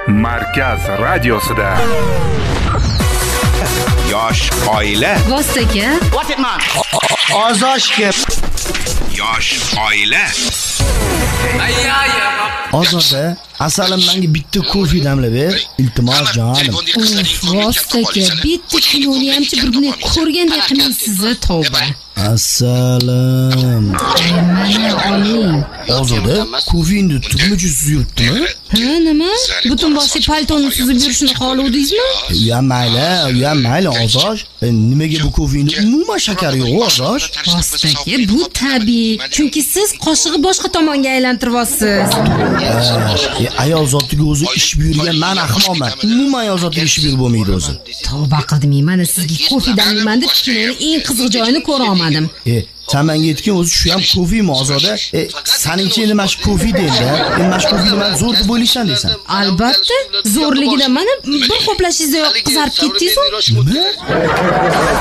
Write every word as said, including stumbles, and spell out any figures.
Markaz radiosida. Yosh oila. Vostaga. What it man? Ozoshga. Yosh oila. Ozoda, asalim menga bitta kofe damlab ber. Iltimos jonim. Vostaga bitta kiloni hamchi bir kuni ko'rgandek qilmaysiz, tavba. Assalom. Mana oling. Ozoda, kofeingni tugmachi suzibdimi? Ha, nima? Butun boshli paltoni suzib yurishni xohlovdingizmi? Ya mayli, ya mayli Ozosh. Nimaga bu kofeingda umuman shakar yo'q, Ozosh? Vostaga bu tabiiy, chunki siz qoshig'i boshqa tomonga aylantiryapsiz. Ya ayol zotiga o'zi ish buyurgan men ahmoqman. Umuman ayol zotiga ish buyurib bo'lmaydi o'zi. Tavba qildim, mana sizga kofe damlayman deb kinoni eng qiziq joyini ko'ra olmadim. E, sen menga aytgan o'zi shu ham kofemi Ozoda. E, seningcha endi mana shu kofe deydi. Endi mana shu kofeni men zo'r deb o'ylaysan deysan. Albatta, zo'rligidan mana bir qo'plashingizda qizarib ketdingiz-ku. Nima?